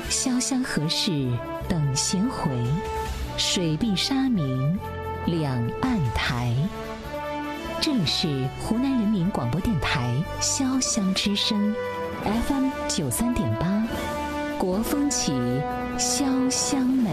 潇湘何事等闲回，水碧沙明两岸台。这里是湖南人民广播电台潇湘之声 FM 93.8，国风起，潇湘美。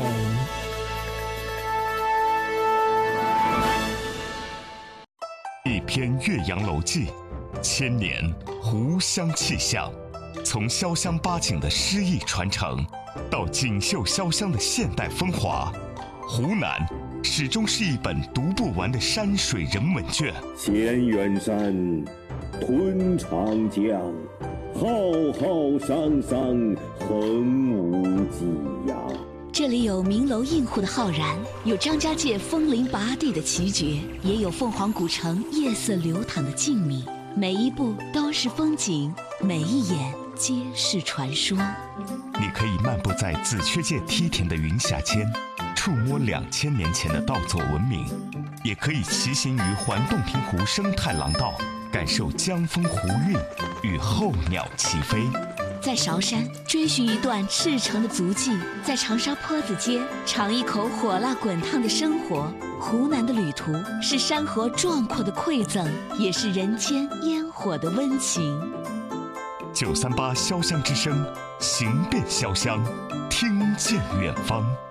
一篇《岳阳楼记》，千年湖湘气象。从潇湘八景的诗意传承，到锦绣潇湘的现代风华，湖南始终是一本读不完的山水人文卷。 千远山，吞长江，浩浩汤汤，横无际呀。 这里有名楼映户的浩然，有张家界枫林拔地的奇绝，也有凤凰古城夜色流淌的静谧。每一步都是风景，每一眼皆是传说。 你可以漫步在紫雀界梯田的云霞间，触摸2000年前的稻作文明，也可以骑行于环洞庭湖生态廊道，感受江风湖韵与候鸟齐飞。 在韶山追寻一段赤诚的足迹，在长沙坡子街尝一口火辣滚烫的生活。湖南的旅途是山河壮阔的馈赠，也是人间烟火的温情。 938潇湘之声，行遍潇湘，听见远方。